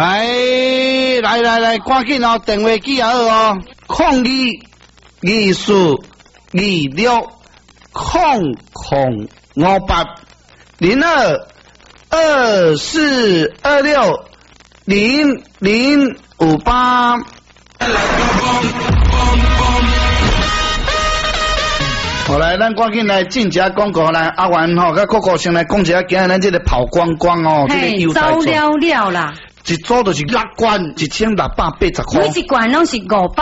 来，赶紧哦，电话记好哦，02260224260058。好来，咱赶紧来进一下广告来，阿元吼，甲Coco先来讲一下，今日咱这个跑光光哦，这个优待走了啦。 一组就是6罐，1680块。 每一罐拢是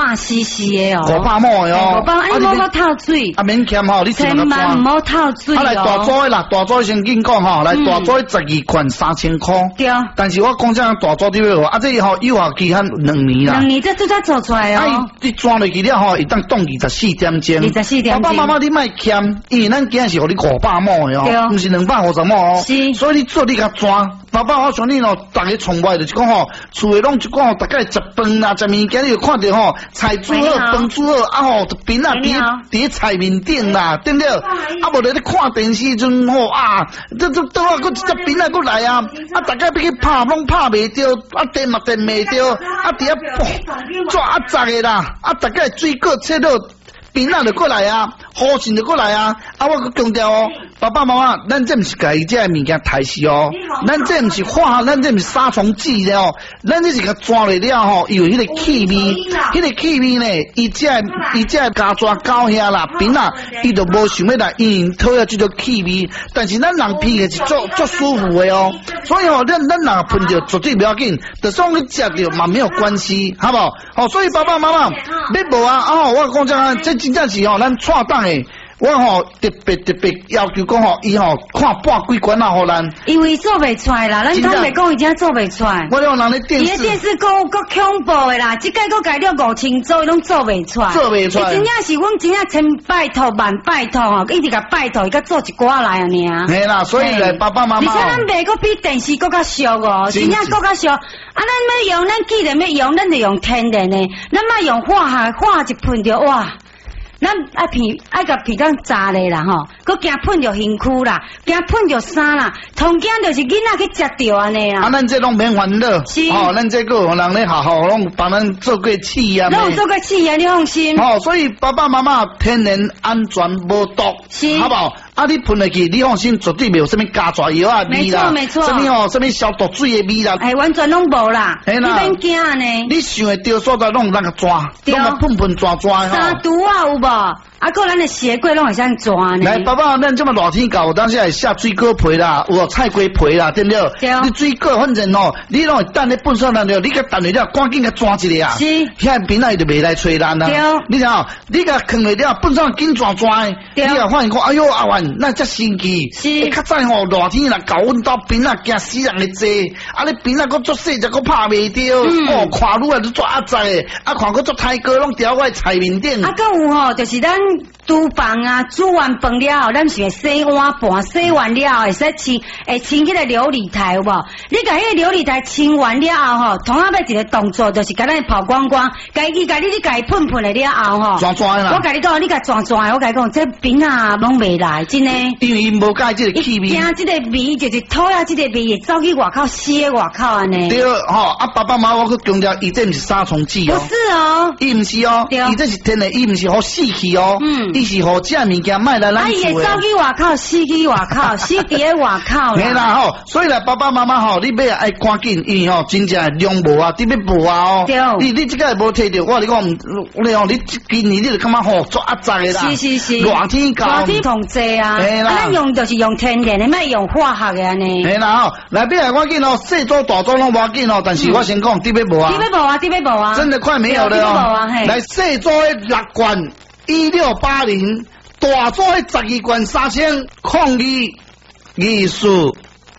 500cc 的哦。 500毛的哦。 500，你莫透水。 免欠吼，你千万唔好透水哦。 来大组的啦，大组先紧讲吼，来大组12罐3000块。 对。但是我讲这样大组对不？这个吼有效期限2年啦。2 年这才做出来哦。 你装落去了吼，会当冻24点钟。 24点钟。 爸爸妈妈你莫欠，因为咱今日是互你500毛的哦，不是250毛哦。是。所以你做你甲装，爸爸我想你咯，大家从外就是讲吼。厝诶，拢就讲大概食饭啦，食物件你就看到吼，菜煮好，饭煮好，啊吼，边啊伫菜面顶啦，对不对？啊无咧看电视阵吼啊，这倒啊，佫一只边啊佫来啊，啊大家要去拍拢拍袂着，啊电嘛电袂着，啊伫遐抓杂诶啦，啊大家水果切到。边仔就过来啊，好心就过来啊！啊，我佮强调哦，爸爸妈妈，咱这毋是家己这物件抬死哦，咱这毋是化，咱这毋是杀虫剂的哦，咱这是甲抓来了吼，有迄个气味，迄个气味呢，伊只加抓高遐啦，边仔伊就无想要来因讨厌这种气味，但是咱人鼻个是足舒服的哦，所以吼，咱若喷着绝对不要紧，就算你食着嘛没有关系，好不好？哦，所以爸爸妈妈，你无啊？啊，我讲这真正是吼，咱错档诶，我吼特别要求讲吼，伊吼看半几关啊，互咱。因为做袂出来啦，咱讲袂讲，伊真做袂出来。我用人咧电视，伊电视够恐怖诶啦，即届够改了5000组，伊拢做袂出来。做袂出来。真正是阮真正千拜托万拜托吼，一直甲拜托，伊甲做一寡来安尼啊。嘿啦，所以咧爸爸妈妈。而且咱袂个比电视更较俗哦，真正更较俗。啊，咱要用，咱既然要用，咱就用天然诶，咱莫用化学一喷着哇。咱爱甲鼻缸炸咧啦吼，佮惊喷着身躯啦，惊喷着衫啦，同惊就是囡仔去食着安尼啦。啊，咱这拢免烦恼，哦，咱这个人咧好好拢帮咱做过试验，拢做过试验，你放心。哦，所以爸爸妈妈天然安全无毒，好不好？啊，你喷落去，你放心，绝对没有什么加抓药啊味啦，没错，什么消毒水的味啦，哎，完全拢无啦，你免惊安尼。你想会着所在拢咱个抓，拢个喷抓哈。杀毒啊有无？啊，个咱的鞋柜拢会使抓呢。来，爸爸，咱这么热天搞，有当时会下水果皮啦，有菜瓜皮啦，对不对？对。你水果反正哦，你拢会等咧本身咱了，你甲等下了，赶紧甲抓一个啊。是。遐边仔伊就袂来催咱啦。对。你听哦，你甲放落了，本身紧抓。对。你啊发现讲，哎哟，阿元，那遮神奇。是。较早吼热天啦，搞阮兜边仔惊死人的济，啊你边仔佫做细只佫拍袂着，哦，看愈来愈抓仔的，啊看佫做太哥拢调我菜面顶。啊，佫有吼，就是咱。厨房啊，煮完饭了后，咱是会洗碗盘，洗完了后会使清迄个琉璃台有无？你甲迄个琉璃台清完了后吼，同样要一个动作，就是甲咱跑光光，甲伊喷的了后吼，抓抓啦。我甲你讲，你甲抓抓的，我甲你讲，这边啊拢袂来，真诶。因为伊无介即个气味。惊即个味就是讨厌即个味，会走去外口吸外口安尼。对吼，啊爸爸妈妈我去强调，伊这毋是杀虫剂哦。不是哦，伊毋是哦，伊这是天然，伊毋是好死气哦。伊是好这物件卖来咱厝诶。啊，伊会走去外口，死去外口，死伫咧外口。嘿啦吼，所以啦，爸爸妈妈吼，你要爱赶紧，因为吼真正量无啊，你要无啊哦。对。你即个无摕着，我你讲，你讲你今年你就感觉吼做压杂诶啦。是。热天搞。热天同济啊。嘿啦。咱用就是用天然诶，莫用化学诶安尼。嘿啦吼，来边来赶紧哦，细组大组拢无要紧哦，但是我先讲，你要无啊？你要无啊？真的快没有了哦。来细组诶6罐。1680大组的12罐3000，控2二四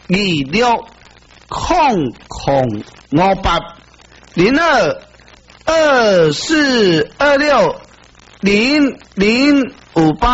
260058 0224260058。